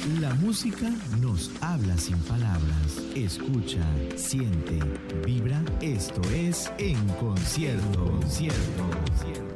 La música nos habla sin palabras. Escucha, siente, vibra. Esto es En Concierto.